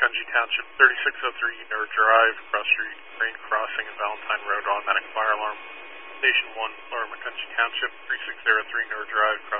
Macungie Township, 3603 Nur Drive, Cross Street, Crane Crossing, and Valentine Road, automatic fire alarm. Station 1, Lower Macungie Township, 3603 Nur Drive,